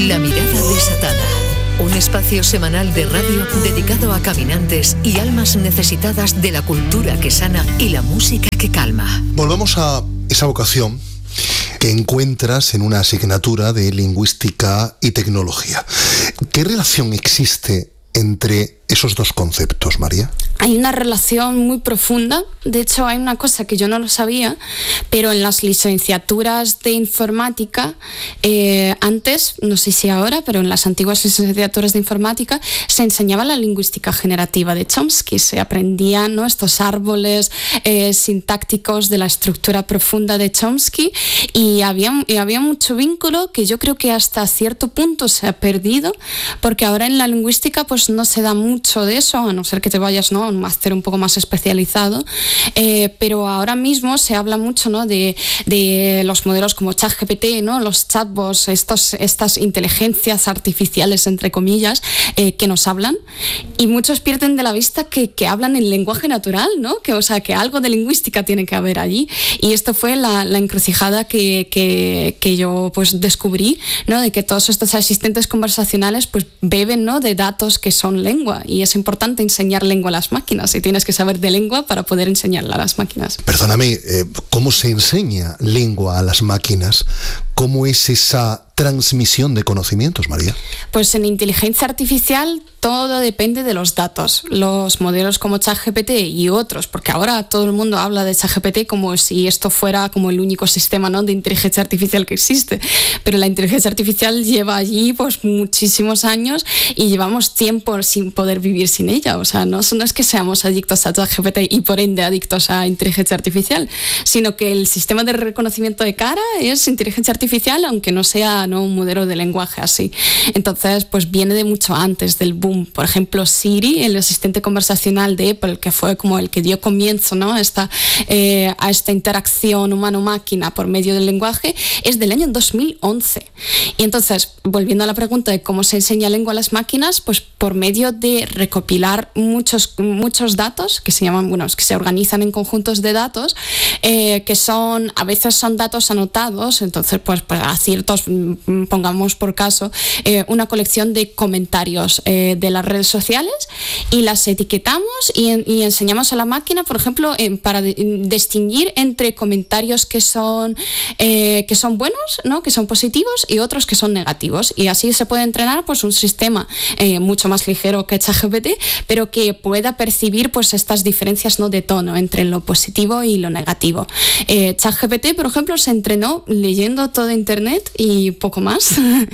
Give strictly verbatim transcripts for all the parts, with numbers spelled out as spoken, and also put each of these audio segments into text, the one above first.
La mirada desatada. Un espacio semanal de radio dedicado a caminantes y almas necesitadas de la cultura que sana y la música que calma. Volvamos a esa vocación que encuentras en una asignatura de lingüística y tecnología. ¿Qué relación existe entre esos dos conceptos, María? Hay una relación muy profunda. De hecho, hay una cosa que yo no lo sabía, pero en las licenciaturas de informática, eh, antes, no sé si ahora, pero en las antiguas licenciaturas de informática se enseñaba la lingüística generativa de Chomsky. Se aprendían, ¿no?, estos árboles eh, sintácticos de la estructura profunda de Chomsky, y había, y había mucho vínculo que yo creo que hasta cierto punto se ha perdido, porque ahora en la lingüística pues no se da mucho de eso, a no ser que te vayas, ¿no?, a un máster un poco más especializado, eh, pero ahora mismo se habla mucho, ¿no?, de, de los modelos como ChatGPT, ¿no?, los chatbots, estos, estas inteligencias artificiales, entre comillas, eh, que nos hablan, y muchos pierden de la vista que, que hablan en lenguaje natural, ¿no?, que, o sea, que algo de lingüística tiene que haber allí, y esto fue la, la encrucijada que, que, que yo pues descubrí, ¿no?, de que todos estos asistentes conversacionales pues beben, ¿no?, de datos que son lengua, y es importante enseñar lengua a las máquinas, y tienes que saber de lengua para poder enseñarla a las máquinas. Perdóname, eh, ¿cómo se enseña lengua a las máquinas? ¿Cómo es esa transmisión de conocimientos, María? Pues en inteligencia artificial todo depende de los datos. Los modelos como ChatGPT y otros, porque ahora todo el mundo habla de ChatGPT como si esto fuera como el único sistema, ¿no?, de inteligencia artificial que existe, pero la inteligencia artificial lleva allí pues muchísimos años y llevamos tiempo sin poder vivir sin ella. O sea, no, no es que seamos adictos a ChatGPT y por ende adictos a inteligencia artificial, sino que el sistema de reconocimiento de cara es inteligencia artificial, aunque no sea, ¿no?, un modelo de lenguaje así. Entonces, pues viene de mucho antes del boom. Por ejemplo, Siri, el asistente conversacional de Apple, que fue como el que dio comienzo, ¿no?, a esta, eh, a esta interacción humano-máquina por medio del lenguaje, es del año dos mil once. Y entonces, volviendo a la pregunta de cómo se enseña lengua a las máquinas, pues por medio de recopilar muchos, muchos datos que se llaman, bueno, que se organizan en conjuntos de datos, eh, que son, a veces son datos anotados, entonces pues, pues a ciertos, pongamos por caso, eh, una colección de comentarios eh, de las redes sociales, y las etiquetamos y, y enseñamos a la máquina, por ejemplo, eh, para de, distinguir entre comentarios que son, eh, que son buenos, ¿no?, que son positivos, y otros que son negativos, y así se puede entrenar pues un sistema eh, mucho más ligero que ChatGPT, pero que pueda percibir pues estas diferencias, ¿no?, de tono entre lo positivo y lo negativo. Eh, ChatGPT, por ejemplo, se entrenó leyendo todo internet y poco más.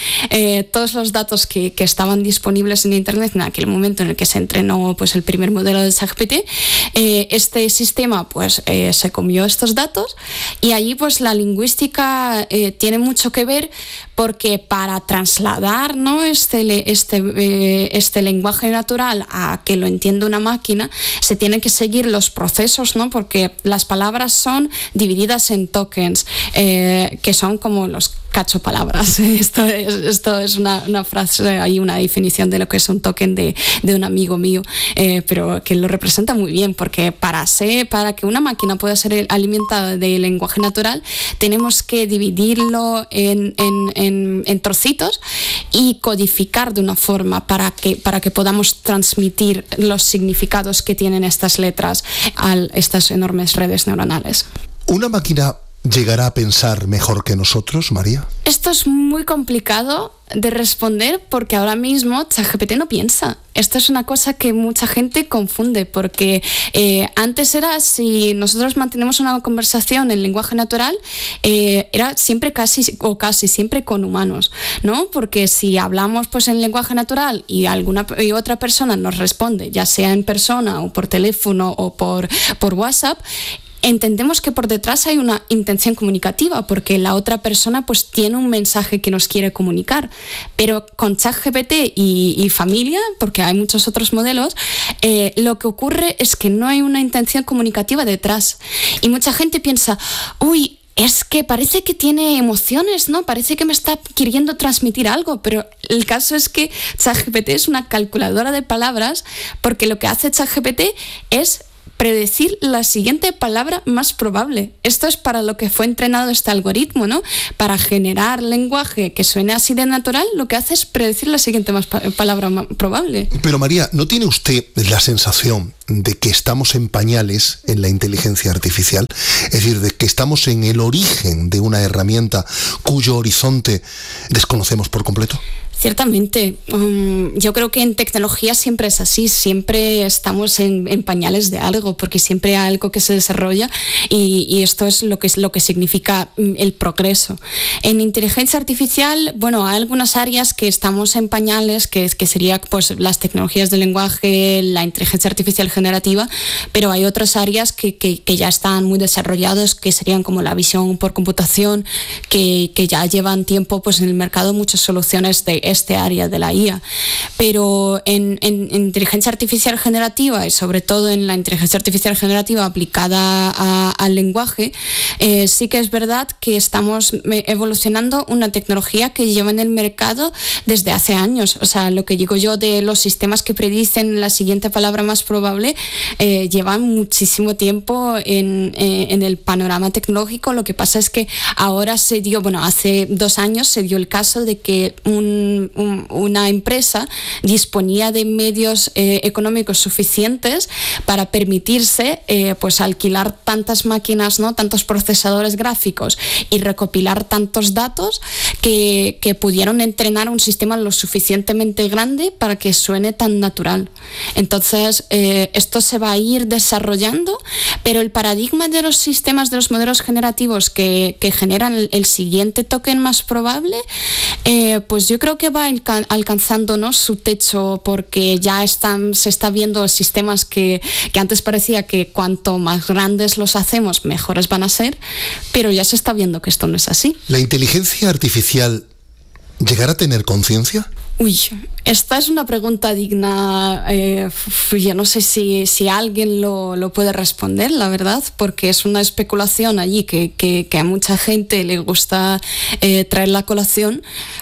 eh, todos los datos que, que estaban disponibles en internet en aquel momento en el que se entrenó pues el primer modelo de ChatGPT, eh, este sistema pues eh, se comió estos datos, y allí pues la lingüística eh, tiene mucho que ver, porque para trasladar, ¿no?, este, este, eh, este lenguaje natural a que lo entienda una máquina, se tienen que seguir los procesos, ¿no?, porque las palabras son divididas en tokens, eh, que son como los cachopalabras. Esto es, esto es una, una frase, hay una definición de lo que es un token de, de un amigo mío, eh, pero que lo representa muy bien, porque para, ser, para que una máquina pueda ser alimentada de lenguaje natural, tenemos que dividirlo en, en, en, en trocitos y codificar de una forma para que, para que podamos transmitir los significados que tienen estas letras a estas enormes redes neuronales. ¿Una máquina llegará a pensar mejor que nosotros, María? Esto es muy complicado de responder, porque ahora mismo ChatGPT no piensa. Esto es una cosa que mucha gente confunde, porque eh, antes era, si nosotros mantenemos una conversación en lenguaje natural, eh, era siempre casi o casi siempre con humanos, ¿no? Porque si hablamos pues en lenguaje natural y alguna y otra persona nos responde, ya sea en persona o por teléfono o por, por WhatsApp, entendemos que por detrás hay una intención comunicativa, porque la otra persona pues tiene un mensaje que nos quiere comunicar. Pero con ChatGPT y, y familia, porque hay muchos otros modelos, eh, lo que ocurre es que no hay una intención comunicativa detrás, y mucha gente piensa, uy, es que parece que tiene emociones, ¿no? Parece que me está queriendo transmitir algo, pero el caso es que ChatGPT es una calculadora de palabras, porque lo que hace ChatGPT es predecir la siguiente palabra más probable. Esto es para lo que fue entrenado este algoritmo, ¿no? Para generar lenguaje que suene así de natural, lo que hace es predecir la siguiente más pa- palabra más probable. Pero María, ¿no tiene usted la sensación de que estamos en pañales en la inteligencia artificial? Es decir, de que estamos en el origen de una herramienta cuyo horizonte desconocemos por completo. Ciertamente, um, yo creo que en tecnología siempre es así, siempre estamos en, en pañales de algo, porque siempre hay algo que se desarrolla y, y esto es lo que es lo que significa el progreso. En inteligencia artificial, bueno, hay algunas áreas que estamos en pañales, que, que sería pues las tecnologías del lenguaje, la inteligencia artificial generativa, pero hay otras áreas que, que, que ya están muy desarrolladas, que serían como la visión por computación, que, que ya llevan tiempo pues en el mercado muchas soluciones de este área de la I A, pero en, en, en inteligencia artificial generativa y sobre todo en la inteligencia artificial generativa aplicada a, al lenguaje, eh, sí que es verdad que estamos evolucionando una tecnología que lleva en el mercado desde hace años. O sea, lo que digo yo de los sistemas que predicen la siguiente palabra más probable eh, llevan muchísimo tiempo en, eh, en el panorama tecnológico. Lo que pasa es que ahora se dio, bueno, hace dos años se dio el caso de que un Un, una empresa disponía de medios eh, económicos suficientes para permitirse eh, pues alquilar tantas máquinas, ¿no? Tantos procesadores gráficos y recopilar tantos datos que, que pudieron entrenar un sistema lo suficientemente grande para que suene tan natural. Entonces eh, esto se va a ir desarrollando, pero el paradigma de los sistemas, de los modelos generativos que, que generan el, el siguiente token más probable, eh, pues yo creo que va alcanzando, ¿no?, su techo, porque ya están, se está viendo sistemas que, que antes parecía que cuanto más grandes los hacemos, mejores van a ser, pero ya se está viendo que esto no es así. ¿La inteligencia artificial llegará a tener conciencia? Uy, esta es una pregunta digna, eh, yo no sé si, si alguien lo, lo puede responder, la verdad, porque es una especulación allí que, que, que a mucha gente le gusta eh, traer la colación,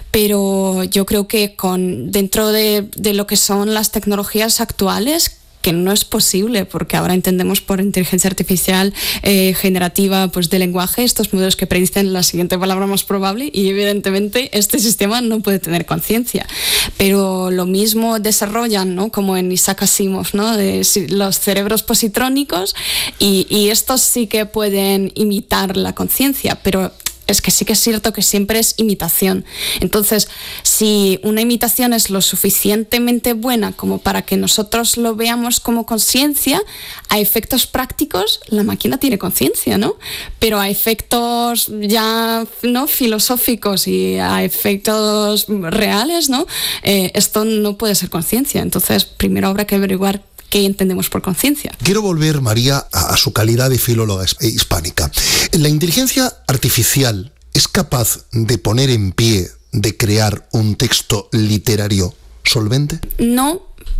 pero yo creo que con, dentro de, de lo que son las tecnologías actuales, que no es posible, porque ahora entendemos por inteligencia artificial eh, generativa pues de lenguaje estos modelos que predicen la siguiente palabra más probable, y evidentemente este sistema no puede tener conciencia, pero lo mismo desarrollan, ¿no?, como en Isaac Asimov, ¿no?, de los cerebros positrónicos, y, y estos sí que pueden imitar la conciencia, pero es que sí que es cierto que siempre es imitación. Entonces, si una imitación es lo suficientemente buena como para que nosotros lo veamos como conciencia, a efectos prácticos la máquina tiene conciencia, ¿no? Pero a efectos ya no filosóficos y a efectos reales, ¿no? Eh, esto no puede ser conciencia. Entonces, primero habrá que averiguar ¿qué entendemos por conciencia? Quiero volver, María, a, a su calidad de filóloga hispánica. ¿La inteligencia artificial es capaz de poner en pie, de crear un texto literario solvente? No,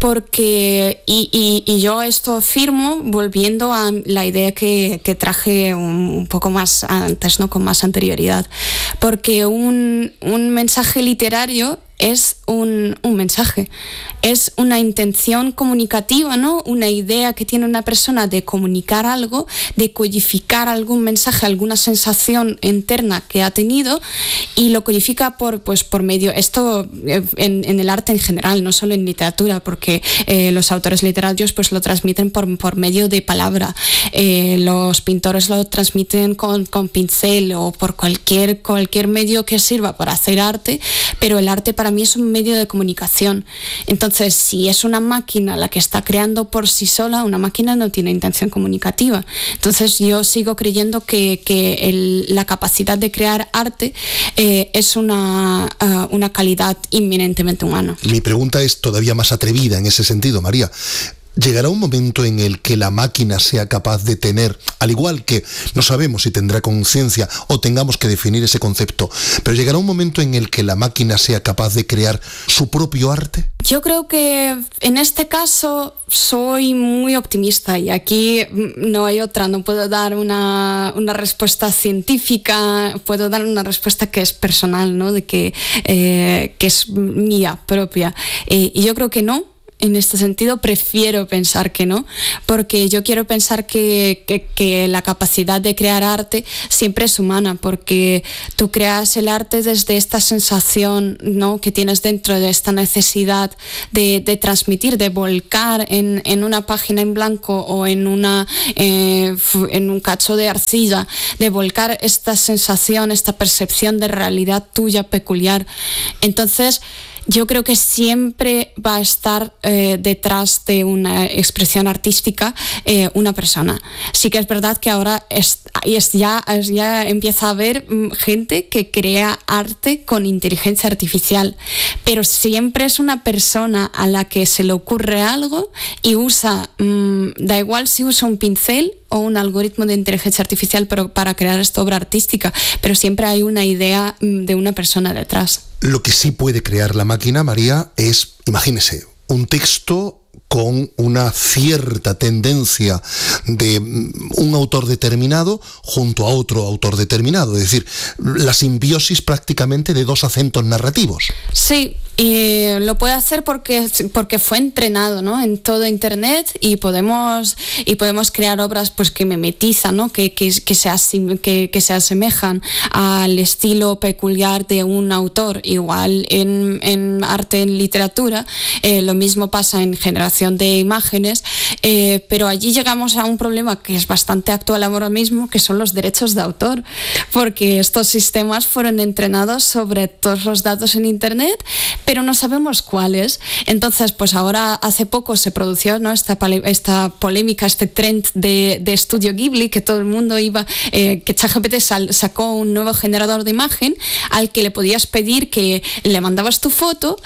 porque, y, y, y yo esto afirmo volviendo a la idea que, que traje un, un poco más antes, ¿no?, con más anterioridad, porque un, un mensaje literario es un, un mensaje, es una intención comunicativa, ¿no?, una idea que tiene una persona de comunicar algo, de codificar algún mensaje, alguna sensación interna que ha tenido, y lo codifica por, pues, por medio, esto en, en el arte en general, no solo en literatura, porque eh, los autores literarios pues lo transmiten por, por medio de palabra, eh, los pintores lo transmiten con, con pincel o por cualquier, cualquier medio que sirva para hacer arte, pero el arte para Para mí es un medio de comunicación. Entonces, si es una máquina la que está creando por sí sola, una máquina no tiene intención comunicativa. Entonces, yo sigo creyendo que, que el, la capacidad de crear arte eh, es una, uh, una calidad inminentemente humana. Mi pregunta es todavía más atrevida en ese sentido, María. ¿Llegará un momento en el que la máquina sea capaz de tener, al igual que no sabemos si tendrá conciencia o tengamos que definir ese concepto, pero llegará un momento en el que la máquina sea capaz de crear su propio arte? Yo creo que en este caso soy muy optimista y aquí no hay otra, no puedo dar una, una respuesta científica, puedo dar una respuesta que es personal, ¿no?, de que, eh, que es mía propia. Eh, y yo creo que no. en este sentido prefiero pensar que no, porque yo quiero pensar que, que, que la capacidad de crear arte siempre es humana, porque tú creas el arte desde esta sensación, ¿no?, que tienes dentro, de esta necesidad de, de transmitir, de volcar en, en una página en blanco o en, una, eh, en un cacho de arcilla, de volcar esta sensación, esta percepción de realidad tuya peculiar. Entonces, yo creo que siempre va a estar eh, detrás de una expresión artística eh, una persona. Sí que es verdad que ahora es, es ya, es ya empieza a haber mm, gente que crea arte con inteligencia artificial, pero siempre es una persona a la que se le ocurre algo y usa, mmm, da igual si usa un pincel o un algoritmo de inteligencia artificial pero para crear esta obra artística, pero siempre hay una idea de una persona detrás. Lo que sí puede crear la máquina, María, es, imagínese, un texto con una cierta tendencia de un autor determinado junto a otro autor determinado, es decir, la simbiosis prácticamente de dos acentos narrativos. Sí, y lo puede hacer porque, porque fue entrenado, ¿no?, en todo Internet, y podemos, y podemos crear obras pues que mimetizan, ¿no?, que, que, que, se asim, que, que se asemejan al estilo peculiar de un autor. Igual en, en arte, en literatura, eh, lo mismo pasa en generación de imágenes, eh, pero allí llegamos a un problema que es bastante actual ahora mismo, que son los derechos de autor, porque estos sistemas fueron entrenados sobre todos los datos en Internet, pero no sabemos cuáles. Entonces, pues ahora hace poco se produjo, ¿no?, esta, esta polémica, este trend de, de Estudio Ghibli, que todo el mundo iba, eh, que ChatGPT sacó un nuevo generador de imagen al que le podías pedir que le mandabas tu foto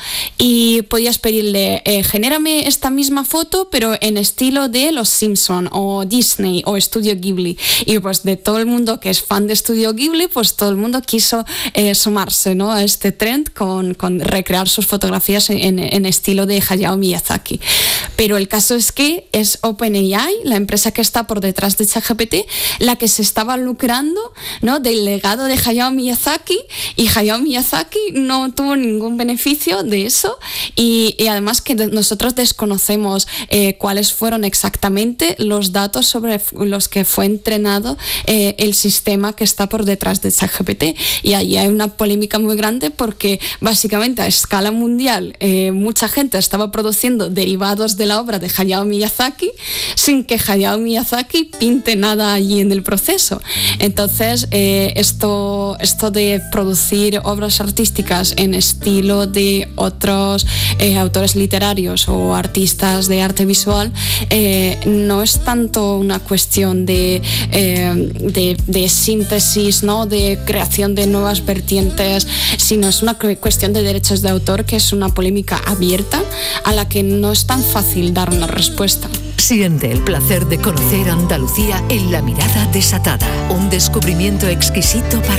y podías pedirle, eh, genérame esta misma foto pero en estilo de Los Simpson o Disney o Estudio Ghibli. Y pues de todo el mundo que es fan de Estudio Ghibli, pues todo el mundo quiso eh, sumarse, ¿no?, a este trend con, con recrear sus fotografías en, en estilo de Hayao Miyazaki. Pero el caso es que es OpenAI, la empresa que está por detrás de ChatGPT, la que se estaba lucrando, ¿no?, del legado de Hayao Miyazaki, y Hayao Miyazaki no tuvo ningún beneficio de eso, y, y además que de, nosotros desconocemos eh, cuáles fueron exactamente los datos sobre los que fue entrenado eh, el sistema que está por detrás de ChatGPT. Y ahí hay una polémica muy grande porque básicamente a escala mundial eh, mucha gente estaba produciendo derivados de la obra de Hayao Miyazaki sin que Hayao Miyazaki pinte nada allí en el proceso. Entonces eh, esto, esto de producir obras artísticas en estilo de otros eh, autores literarios o artistas de arte visual eh, no es tanto una cuestión de, eh, de, de síntesis, ¿no?, de creación de nuevas vertientes, sino es una cuestión de derechos de autor, que es una polémica abierta a la que no es tan fácil dar una respuesta. Siente el placer de conocer Andalucía en La Mirada Desatada, un descubrimiento exquisito para